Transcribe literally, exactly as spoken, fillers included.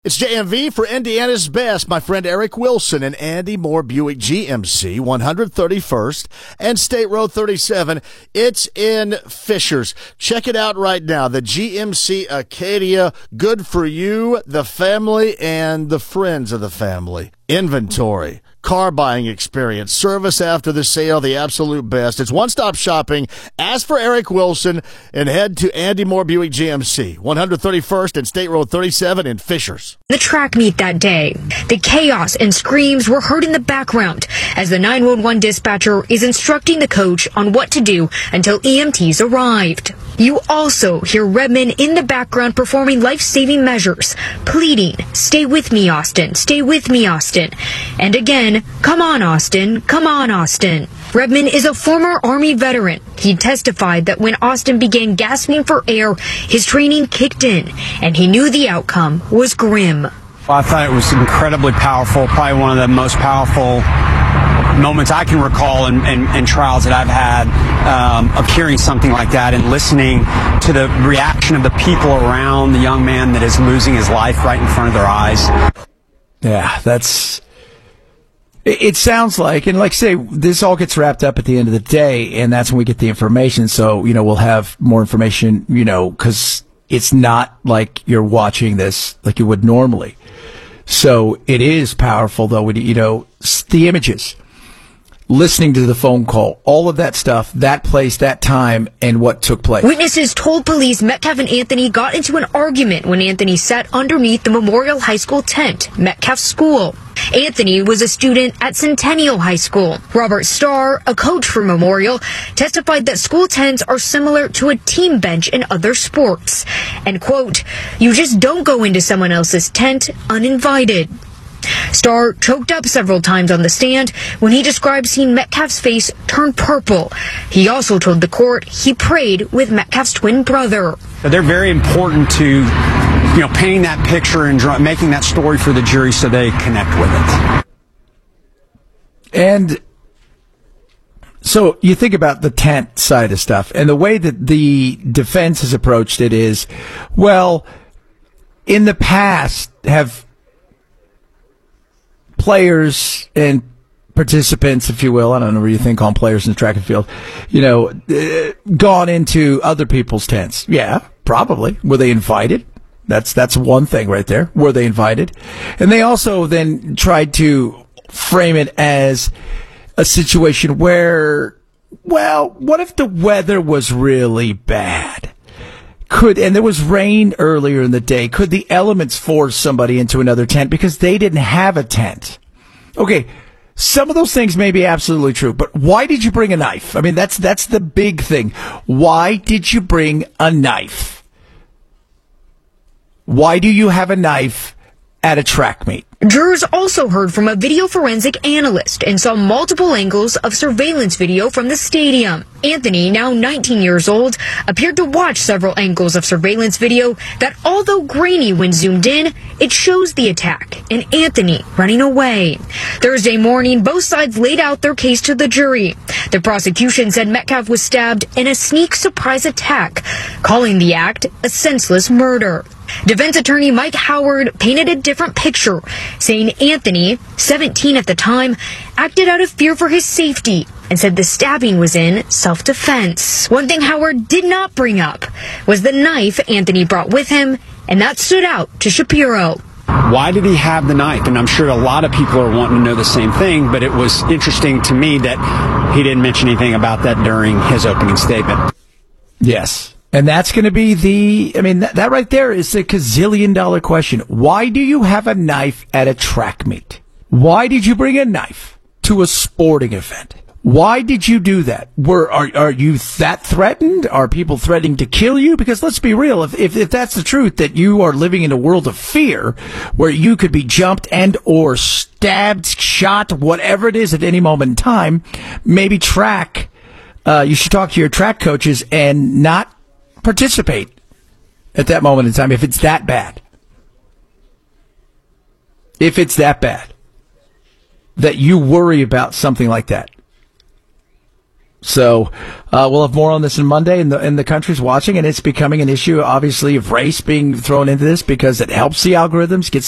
It's J M V for Indiana's Best. My friend Eric Wilson and Andy Moore Buick G M C, one thirty-first and State Road thirty-seven. It's in Fishers. Check it out right now. The G M C Acadia, good for you, the family, and the friends of the family. Inventory, car buying experience, service after the sale, the absolute best. It's one-stop shopping. Ask for Eric Wilson and head to Andy Moore Buick G M C, one thirty-first and State Road thirty-seven in Fishers. The track meet that day. The chaos and screams were heard in the background as the nine one one dispatcher is instructing the coach on what to do until E M Ts arrived. You also hear Redmond in the background performing life-saving measures, pleading, "Stay with me, Austin. Stay with me, Austin." And again, "Come on, Austin. Come on, Austin." Redmond is a former Army veteran. He testified that when Austin began gasping for air, his training kicked in, and he knew the outcome was grim. Well, I thought it was incredibly powerful, probably one of the most powerful moments I can recall in, in, in trials that I've had, um, of hearing something like that and listening to the reaction of the people around the young man that is losing his life right in front of their eyes. Yeah, that's... It sounds like, and like I say, this all gets wrapped up at the end of the day, and that's when we get the information. So, you know, we'll have more information, you know, because it's not like you're watching this like you would normally. So it is powerful, though, when, you know, the images, listening to the phone call, all of that stuff, that place, that time, and what took place. Witnesses told police Metcalf and Anthony got into an argument when Anthony sat underneath the Memorial High School tent, Metcalf's school. Anthony was a student at Centennial High School. Robert Starr, a coach for Memorial, testified that school tents are similar to a team bench in other sports. And, quote, "You just don't go into someone else's tent uninvited." Starr choked up several times on the stand when he described seeing Metcalf's face turn purple. He also told the court he prayed with Metcalf's twin brother. They're very important to, you know, painting that picture and drawing, making that story for the jury so they connect with it. And so you think about the tent side of stuff, and the way that the defense has approached it is, well, in the past have players and participants, if you will, I don't know what you think on players in the track and field, you know, uh, gone into other people's tents. Yeah, probably. Were they invited? That's that's one thing right there. Were they invited? And they also then tried to frame it as a situation where, well, what if the weather was really bad? Could, and there was rain earlier in the day, could the elements force somebody into another tent because they didn't have a tent? Okay, some of those things may be absolutely true, but why did you bring a knife? I mean, that's that's the big thing. Why did you bring a knife? Why do you have a knife at a track meet? Jurors also heard from a video forensic analyst and saw multiple angles of surveillance video from the stadium. Anthony, now nineteen years old, appeared to watch several angles of surveillance video that, although grainy when zoomed in, it shows the attack and Anthony running away. Thursday morning, both sides laid out their case to the jury. The prosecution said Metcalf was stabbed in a sneak surprise attack, calling the act a senseless murder. Defense attorney Mike Howard painted a different picture, saying Anthony, seventeen at the time, acted out of fear for his safety and said the stabbing was in self-defense. One thing Howard did not bring up was the knife Anthony brought with him, and that stood out to Shapiro. Why did he have the knife? And I'm sure a lot of people are wanting to know the same thing, but it was interesting to me that he didn't mention anything about that during his opening statement. Yes. And that's going to be the, I mean, that, that right there is a gazillion dollar question. Why do you have a knife at a track meet? Why did you bring a knife to a sporting event? Why did you do that? Were, are, are you that threatened? Are people threatening to kill you? Because let's be real, if, if, if that's the truth, that you are living in a world of fear where you could be jumped and or stabbed, shot, whatever it is at any moment in time, maybe track, uh, you should talk to your track coaches and not participate at that moment in time if it's that bad. If it's that bad that you worry about something like that. So uh, we'll have more on this on Monday, and the, and the country's watching, and it's becoming an issue, obviously, of race being thrown into this because it helps the algorithms, gets